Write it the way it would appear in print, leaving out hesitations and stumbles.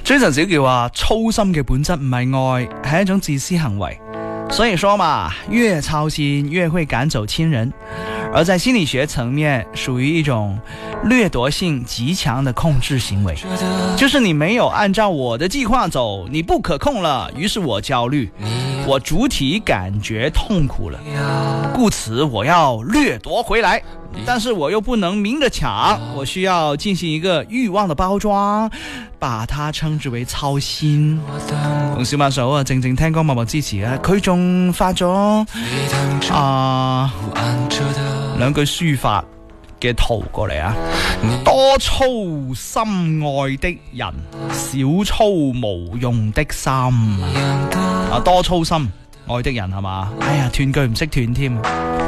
張晨小叫話操心嘅本質唔係愛，係一種自私行為。所以說嘛，越操心越會趕走親人，而在心理學層面屬於一種掠奪性極強的控制行為，就是你沒有按照我的計劃走，你不可控了，於是我焦慮，我主體感覺痛苦了，故此我要掠奪回來，但是我又不能明着搶，我需要進行一個慾望的包裝，把它稱之為操心。同小馬嫂啊，靜靜聽歌默默支持啊，佢仲發咗兩句書法嘅圖過嚟啊，多操心愛的人，少操無用的心啊，多操心愛的人係嘛？哎呀，斷句唔識斷添。